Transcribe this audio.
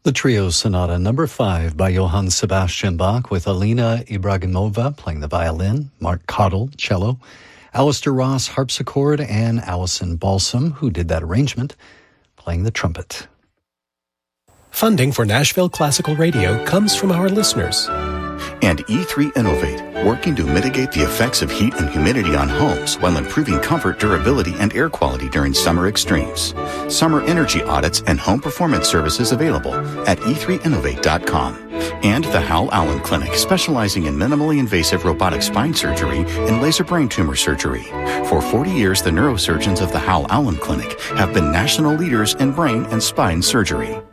The Trio Sonata Number 5 by Johann Sebastian Bach with Alina Ibragimova playing the violin, Mark Cottle, cello, Alistair Ross, harpsichord, and Alison Balsam, who did that arrangement, playing the trumpet. Funding for Nashville Classical Radio comes from our listeners. And E3 Innovate, working to mitigate the effects of heat and humidity on homes while improving comfort, durability, and air quality during summer extremes. Summer energy audits and home performance services available at e3innovate.com. And the Hal Allen Clinic, specializing in minimally invasive robotic spine surgery and laser brain tumor surgery. For 40 years, the neurosurgeons of the Hal Allen Clinic have been national leaders in brain and spine surgery.